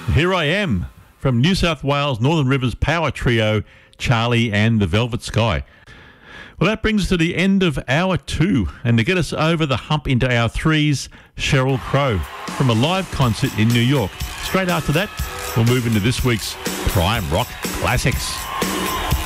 Here I Am from New South Wales Northern Rivers power trio, Charlie and the Velvet Sky. Well, that brings us to the end of hour 2, and to get us over the hump into hour 3's Sheryl Crow from a live concert in New York. Straight after that, we'll move into this week's Prime Rock Classics.